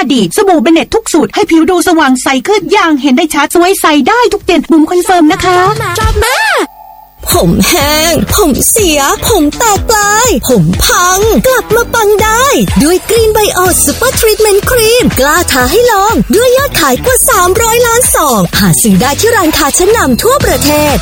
ดีสบู่เบเน็ตทุกสูตรให้ผิวดูสว่างใสขึ้นอย่างเห็นได้ชัดสวยใสได้ทุกเดือนบุ๋มคอนเฟิร์มนะคะชอบมากผมแห้งผมเสียผมแตกปลายผมพังกลับมาปังได้ด้วยกรีนไบโอซูเปอร์ทรีทเมนต์ครีมกล้าท้าให้ลองด้วยยอดขายกว่า300ล้านซองหาซื้อได้ที่ร้านค้าชั้นนำทั่วประเทศ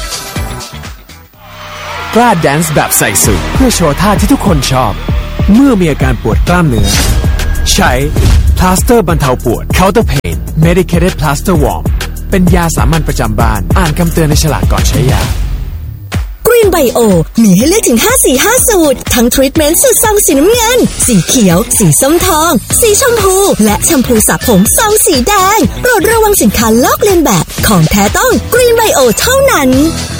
กล้าแดนซ์แบบใส่สูทเพื่อโชว์ท่าที่ทุกคนชอบเมื่อมีอาการปวดกล้ามเนื้อใช้พลาสเตอร์บรรเทาปวด Counter Pain Medicated Plaster Warm เป็นยาสามัญประจำบ้านอ่านคำเตือนในฉลากก่อนใช้ยากรีนไบโอมีให้เลือกถึง5สูตรทั้งทรีทเมนต์สูตรซองสีน้ำเงินสีเขียวสีส้มทองสีชมพูและแชมพูสระผมซองสีแดงโปรดระวังสินค้าลอกเลียนแบบของแท้ต้องกรีนไบโอเท่านั้น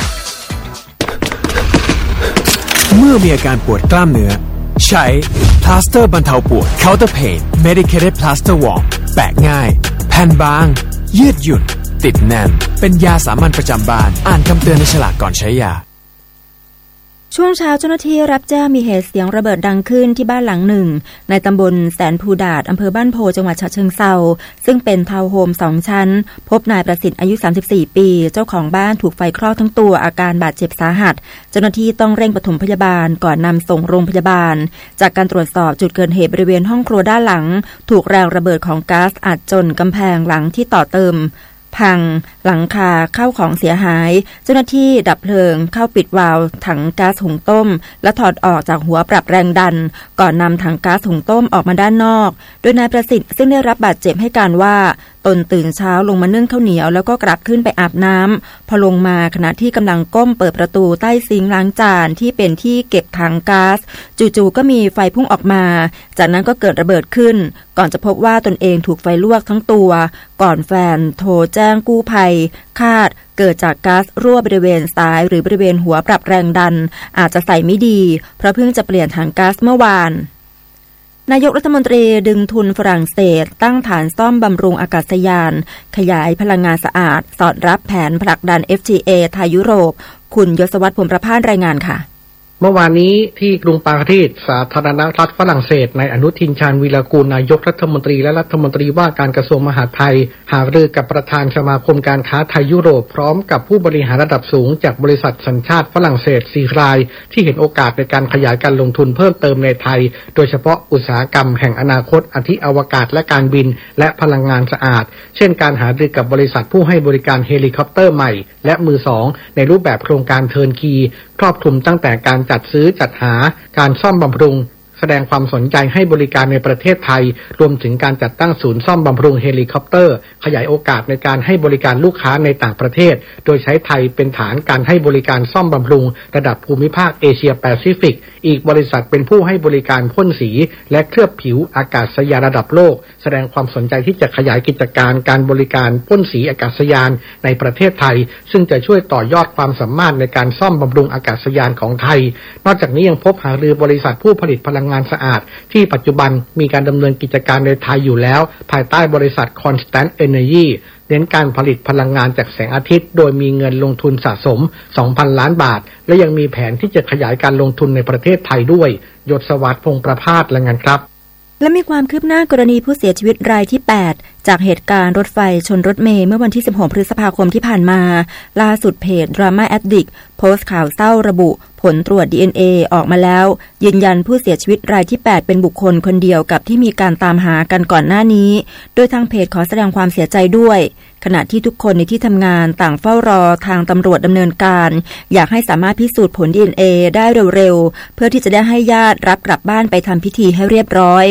เมื่อมีอาการปวดกล้ามเนื้อใช้พลาสเตอร์บรรเทาปวด Counter Pain Medicated Plaster Warm แปะง่ายแผ่นบางยืดหยุ่นติดแน่นเป็นยาสามัญประจำบ้านอ่านคำเตือนในฉลากก่อนใช้ยาช่วงเช้าเจ้าหน้าที่รับแจ้งมีเหตุเสียงระเบิดดังขึ้นที่บ้านหลังหนึ่งในตำบลแสนภูดาษอำเภอบ้านโพจังหวัดฉะเชิงเทราซึ่งเป็นทาวน์โฮม2ชั้นพบนายประสิทธิ์อายุ34ปีเจ้าของบ้านถูกไฟคลอกทั้งตัวอาการบาดเจ็บสาหัสเจ้าหน้าที่ต้องเร่งปฐมพยาบาลก่อนนำส่งโรงพยาบาลจากการตรวจสอบจุดเกิดเหตุบริเวณห้องครัวด้านหลังถูกแรงระเบิดของก๊าซอัดจนกำแพงหลังที่ต่อเติมพังหลังคาเข้าของเสียหายเจ้าหน้าที่ดับเพลิงเข้าปิดวาล์วถังก๊าซหุงต้มและถอดออกจากหัวปรับแรงดันก่อนนำถังก๊าซหุงต้มออกมาด้านนอกโดยนายประสิทธิ์ซึ่งได้รับบาดเจ็บให้การว่าตนตื่นเช้าลงมานึ่งข้าวเหนียวแล้วก็กลับขึ้นไปอาบน้ำพอลงมาขณะที่กำลังก้มเปิดประตูใต้ซิงค์ล้างจานที่เป็นที่เก็บถังก๊าซจู่ๆก็มีไฟพุ่งออกมาจากนั้นก็เกิดระเบิดขึ้นก่อนจะพบว่าตนเองถูกไฟลวกทั้งตัวก่อนแฟนโทรแจ้งกู้ภัยคาดเกิดจากก๊าซรั่วบริเวณซ้ายหรือบริเวณหัวปรับแรงดันอาจจะใส่ไม่ดีเพราะเพิ่งจะเปลี่ยนถังก๊าซเมื่อวานนายกรัฐมนตรีดึงทุนฝรั่งเศสตั้งฐานซ่อมบำรุงอากาศยานขยายพลังงานสะอาดสอดรับแผนผลักดัน FTA ไทยยุโรปคุณยศวัฒน์ พรหมประภาสรายงานค่ะเมื่อวานนี้ที่กรุงปารีสสาธารณรัฐฝรั่งเศสนายอนุทินชาญวีรกูลนายกรัฐมนตรีและรัฐมนตรีว่าการกระทรวงมหาดไทยหารือกับประธานสมาคมการค้าไทยยุโรปพร้อมกับผู้บริหารระดับสูงจากบริษัทสัญชาติฝรั่งเศส4 รายที่เห็นโอกาสในการขยายการลงทุนเพิ่มเติมในไทยโดยเฉพาะอุตสาหกรรมแห่งอนาคตอาทิอวกาศและการบินและพลังงานสะอาดเช่นการหารือกับบริษัทผู้ให้บริการเฮลิคอปเตอร์ใหม่และมือ2ในรูปแบบโครงการเทิร์นคีครอบคลุมตั้งแต่การจัดซื้อจัดหาการซ่อมบำรุงแสดงความสนใจให้บริการในประเทศไทยรวมถึงการจัดตั้งศูนย์ซ่อมบำรุงเฮลิคอปเตอร์ขยายโอกาสในการให้บริการลูกค้าในต่างประเทศโดยใช้ไทยเป็นฐานการให้บริการซ่อมบำรุงระดับภูมิภาคเอเชียแปซิฟิกอีกบริษัทเป็นผู้ให้บริการพ่นสีและเคลือบผิวอากาศยานระดับโลกแสดงความสนใจที่จะขยายกิจการการบริการพ่นสีอากาศยานในประเทศไทยซึ่งจะช่วยต่อยอดความสามารถในการซ่อมบำรุงอากาศยานของไทยนอกจากนี้ยังพบหารือบริษัทผู้ผลิตพลังงานสะอาดที่ปัจจุบันมีการดำเนินกิจการในไทยอยู่แล้วภายใต้บริษัท Constant Energy เน้นการผลิตพลังงานจากแสงอาทิตย์โดยมีเงินลงทุนสะสม 2,000 ล้านบาทและยังมีแผนที่จะขยายการลงทุนในประเทศไทยด้วยยศวัฒน์ พงษ์ประภาสรายงานครับและมีความคืบหน้ากรณีผู้เสียชีวิตรายที่8จากเหตุการณ์รถไฟชนรถเมล์เมื่อวันที่16พฤษภาคมที่ผ่านมาล่าสุดเพจ Drama Addict โพสต์ข่าวเศร้าระบุผลตรวจ DNA ออกมาแล้วยืนยันผู้เสียชีวิตรายที่8เป็นบุคคลคนเดียวกับที่มีการตามหากันก่อนหน้านี้โดยทางเพจขอแสดงความเสียใจด้วยขณะที่ทุกคนในที่ทำงานต่างเฝ้ารอทางตำรวจดำเนินการอยากให้สามารถพิสูจน์ผล DNA ได้เร็วๆเพื่อที่จะได้ให้ญาติรับกลับบ้านไปทำพิธีให้เรียบร้อย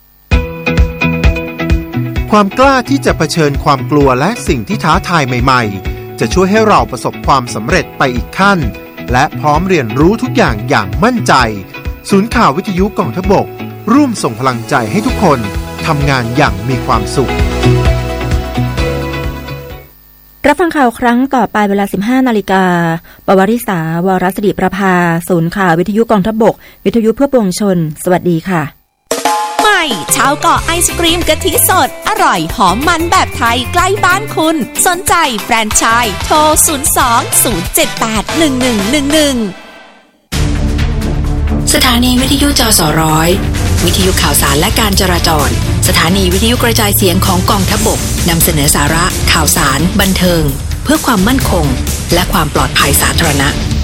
ความกล้าที่จะเผชิญความกลัวและสิ่งที่ท้าทายใหม่ๆจะช่วยให้เราประสบความสำเร็จไปอีกขั้นและพร้อมเรียนรู้ทุกอย่างอย่างมั่นใจศูนย์ข่าววิทยุกองทัพบกร่วมส่งพลังใจให้ทุกคนทำงานอย่างมีความสุขรับฟังข่าวครั้งต่อไปเวลา 15 นาฬิกาปวริษาวรศิริประภาศูนย์ข่าววิทยุกองทัพบกวิทยุเพื่อปวงชนสวัสดีค่ะชาวเกาะไอศกรีมกะทิสดอร่อยหอมมันแบบไทยใกล้บ้านคุณสนใจแฟรนไชส์โทร 02-078-1111 สถานีวิทยุจส.100 วิทยุข่าวสารและการจราจรสสถานีวิทยุกระจายเสียงของกองทัพบกนำเสนอสาระข่าวสารบันเทิงเพื่อความมั่นคงและความปลอดภัยสาธารณะ